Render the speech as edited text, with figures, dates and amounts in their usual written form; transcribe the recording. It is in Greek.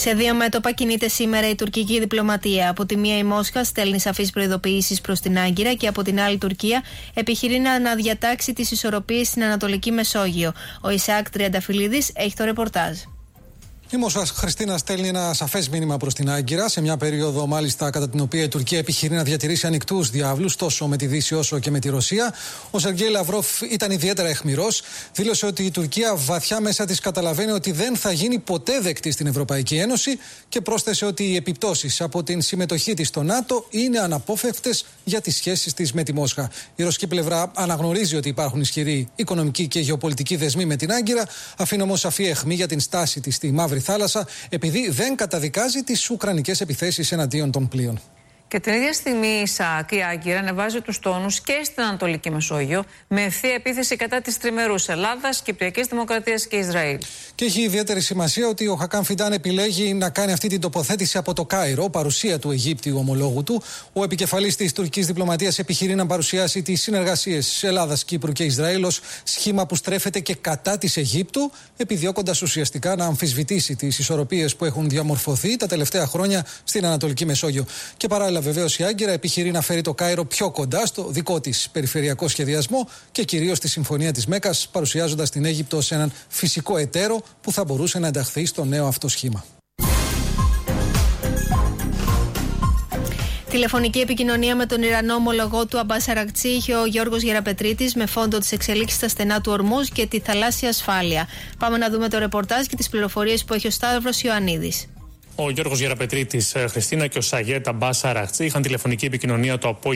Σε δύο μέτωπα κινείται σήμερα η τουρκική διπλωματία. Από τη μία η Μόσχα στέλνει σαφείς προειδοποιήσεις προς την Άγκυρα και από την άλλη η Τουρκία επιχειρεί να αναδιατάξει τις ισορροπίες στην Ανατολική Μεσόγειο. Ο Ισαάκ Τριανταφυλλίδης έχει το ρεπορτάζ. Η Μόσχα, Χριστίνα, στέλνει ένα σαφές μήνυμα προς την Άγκυρα, σε μια περίοδο μάλιστα κατά την οποία η Τουρκία επιχειρεί να διατηρήσει ανοιχτούς διάβλους τόσο με τη Δύση όσο και με τη Ρωσία. Ο Σεργέη Λαυρόφ ήταν ιδιαίτερα αιχμηρός. Δήλωσε ότι η Τουρκία βαθιά μέσα της καταλαβαίνει ότι δεν θα γίνει ποτέ δεκτή στην Ευρωπαϊκή Ένωση και πρόσθεσε ότι οι επιπτώσεις από την συμμετοχή της στο ΝΑΤΟ είναι αναπόφευκτες για τις σχέσεις της με τη Μόσχα. Η ρωσική πλευρά αναγνωρίζει ότι υπάρχουν ισχυροί οικονομικοί και γεωπολιτικοί δεσμοί με την Άγκυρα, αφήνει όμως σαφή αιχμή για την στάση της στη Μαύρη Θάλασσα, επειδή δεν καταδικάζει τις ουκρανικές επιθέσεις εναντίον των πλοίων. Και την ίδια στιγμή η Ισαάκ, η Άγκυρα, ανεβάζει τους τόνους και στην Ανατολική Μεσόγειο με ευθεία επίθεση κατά της τριμερούς Ελλάδας, Κυπριακής Δημοκρατίας και Ισραήλ. Και έχει ιδιαίτερη σημασία ότι ο Χακάν Φιντάν επιλέγει να κάνει αυτή την τοποθέτηση από το Κάιρο, παρουσία του Αιγύπτιου ομολόγου του. Ο επικεφαλής της τουρκικής διπλωματίας επιχειρεί να παρουσιάσει τις συνεργασίες Ελλάδας, Κύπρου και Ισραήλ ως σχήμα που στρέφεται και κατά της Αιγύπτου, επιδιώκοντας ουσιαστικά να αμφισβητήσει τις ισορροπίες που έχουν διαμορφωθεί τα τελευταία χρόνια στην Ανατολική Μεσόγειο. Και παράλληλα, βεβαίως, η Άγκυρα επιχειρεί να φέρει το Κάιρο πιο κοντά στο δικό της περιφερειακό σχεδιασμό και κυρίως στη Συμφωνία της Μέκας, παρουσιάζοντας την Αίγυπτο ως έναν φυσικό εταίρο που θα μπορούσε να ενταχθεί στο νέο αυτό σχήμα. Τηλεφωνική επικοινωνία με τον Ιρανό ομολογό του Αμπάς Αρακτσί είχε ο Γιώργος Γεραπετρίτης με φόντο τις εξελίξεις στα στενά του Ορμούζ και τη θαλάσσια ασφάλεια. Πάμε να δούμε το ρεπορτάζ και τις πληροφορίες που έχει ο Σταύρος Ιωαννίδης. Ο Γιώργος Γεραπετρίτης, Χριστίνα, και ο Σαγέτ Αμπάς Αρακτσί είχαν τηλεφωνική επικοινωνία το απόγευμα